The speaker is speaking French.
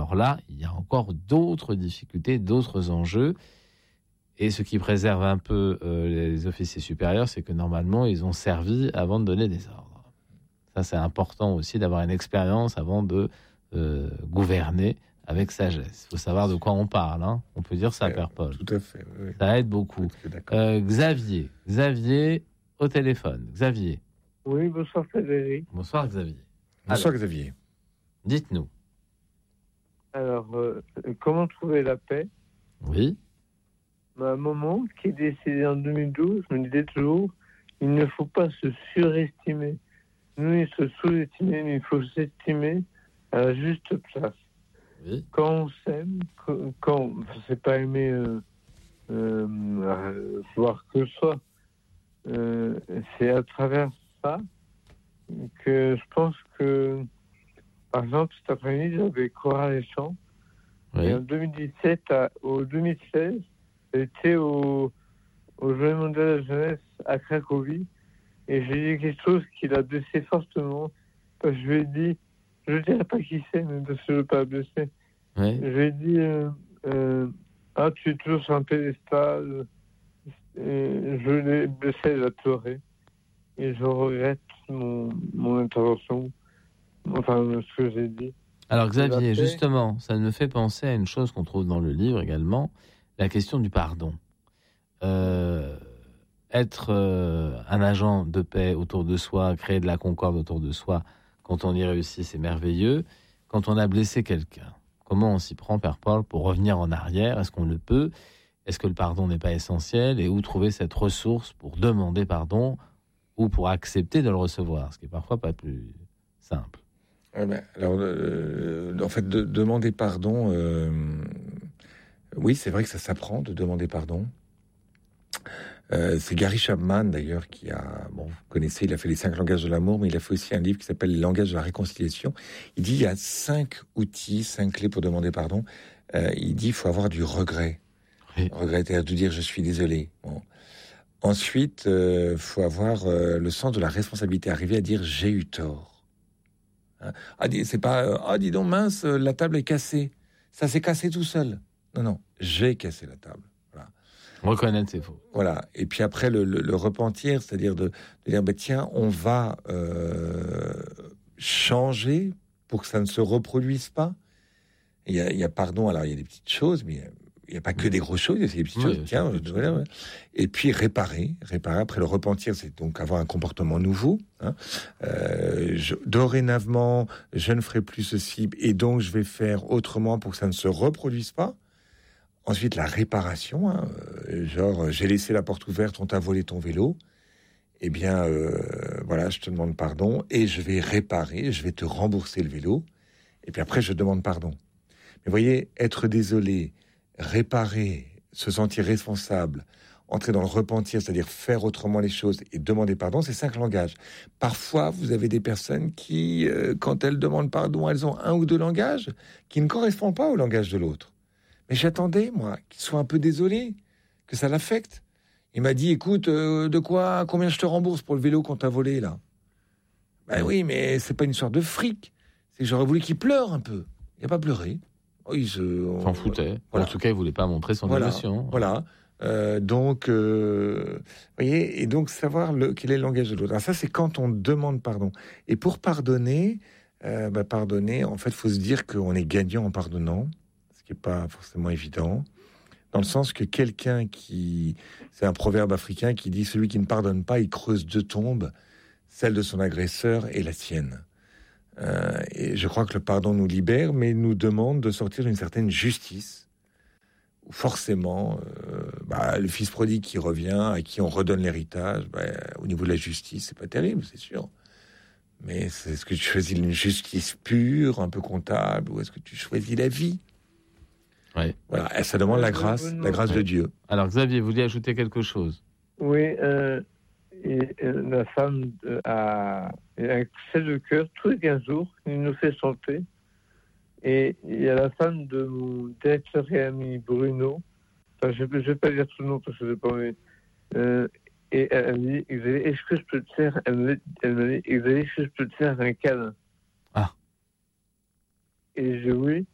alors là, il y a encore d'autres difficultés, d'autres enjeux. Et ce qui préserve un peu les officiers supérieurs, c'est que normalement, ils ont servi avant de donner des ordres. Ça, c'est important aussi d'avoir une expérience avant de gouverner avec sagesse. Il faut savoir de quoi on parle. Hein. On peut dire ça, Père Paul. Tout à fait. Oui. Ça aide beaucoup. Xavier, au téléphone. Xavier. Oui, bonsoir Frédéric. Bonsoir Xavier. Bonsoir Xavier. Dites-nous. Alors, comment trouver la paix? Oui. Ma maman, qui est décédée en 2012, me disait toujours, il ne faut pas se surestimer. Nous, il se sous-estimer, mais il faut s'estimer à la juste place. Oui. Quand on s'aime, quand c'est pas aimer voir que soi, c'est à travers ça que je pense que, par exemple, cet après-midi, j'avais chorale et chant. Oui. Et en 2017 au 2016, j'étais au Journée mondiale de la jeunesse à Cracovie. Et j'ai dit quelque chose qui l'a blessé fortement. Parce que je lui ai dit, je ne dirais pas qui c'est, mais parce que je ne veux pas blesser. Oui. Je lui ai dit, tu es toujours sur un pédestal. Et je l'ai blessé, elle a pleuré. Et je regrette mon intervention, enfin ce que j'ai dit. Alors Xavier, justement, ça me fait penser à une chose qu'on trouve dans le livre également, la question du pardon. Être un agent de paix autour de soi, créer de la concorde autour de soi, quand on y réussit, c'est merveilleux. Quand on a blessé quelqu'un, comment on s'y prend, Père Paul, pour revenir en arrière? Est-ce qu'on le peut? Est-ce que le pardon n'est pas essentiel? Et où trouver cette ressource pour demander pardon ou pour accepter de le recevoir, ce qui est parfois pas plus simple? Alors, en fait, demander pardon, oui, c'est vrai que ça s'apprend de demander pardon. C'est Gary Chapman, d'ailleurs, qui a, vous connaissez, il a fait les 5 langages de l'amour, mais il a fait aussi un livre qui s'appelle Les langages de la réconciliation. Il dit, il y a 5 outils, 5 clés pour demander pardon. Il dit, il faut avoir du regret. Oui. Regret, c'est-à-dire de dire, je suis désolé. Bon. Ensuite, faut avoir le sens de la responsabilité, arriver à dire, j'ai eu tort. C'est pas, dis donc, mince, la table est cassée. Ça s'est cassé tout seul. Non, j'ai cassé la table. Voilà. Reconnaître ses fautes. Voilà. Et puis après, le repentir, c'est-à-dire de dire, tiens, on va changer pour que ça ne se reproduise pas. Il y a pardon, alors il y a des petites choses, mais il n'y a pas que des grosses choses, il y a des petites choses. Tiens, voilà. Et puis réparer. Après le repentir, c'est donc avoir un comportement nouveau. Dorénavant, je ne ferai plus ceci, et donc je vais faire autrement pour que ça ne se reproduise pas. Ensuite, la réparation, genre, j'ai laissé la porte ouverte, on t'a volé ton vélo. Eh bien, voilà, je te demande pardon et je vais réparer, je vais te rembourser le vélo. Et puis après, je demande pardon. Mais vous voyez, être désolé, réparer, se sentir responsable, entrer dans le repentir, c'est-à-dire faire autrement les choses et demander pardon, c'est 5 langages. Parfois, vous avez des personnes qui, quand elles demandent pardon, elles ont 1 ou 2 langages qui ne correspondent pas au langage de l'autre. Mais j'attendais, moi, qu'il soit un peu désolé, que ça l'affecte. Il m'a dit, écoute, combien je te rembourse pour le vélo qu'on t'a volé, là? Ben oui, mais c'est pas une sorte de fric. C'est que j'aurais voulu qu'il pleure un peu. Il n'a pas pleuré. Il s'en foutait. Voilà. En tout cas, il voulait pas montrer son émotion. Voilà. Donc, vous voyez, et donc savoir quel est le langage de l'autre. Alors ça, c'est quand on demande pardon. Et pour pardonner, en fait, il faut se dire qu'on est gagnant en pardonnant, ce qui n'est pas forcément évident. Dans le sens que c'est un proverbe africain qui dit, celui qui ne pardonne pas, il creuse 2 tombes, celle de son agresseur et la sienne. Et je crois que le pardon nous libère, mais nous demande de sortir d'une certaine justice. Où forcément, le fils prodigue qui revient, à qui on redonne l'héritage, au niveau de la justice, c'est pas terrible, c'est sûr. Mais est-ce que tu choisis une justice pure, un peu comptable, ou est-ce que tu choisis la vie? Ouais. Voilà, et ça demande la grâce de Dieu. Alors Xavier, vous vouliez ajouter quelque chose? Oui, la femme a accès de cœur tous les 15 jours, il nous fait chanter. Et il y a la femme de mon directeur et ami Bruno, enfin, je ne vais pas dire tout le nom parce que je n'ai pas envie. Et elle me dit, est-ce que je peux te faire, elle me dit, est-ce que je peux te faire un câlin? Ah. Et je dis oui.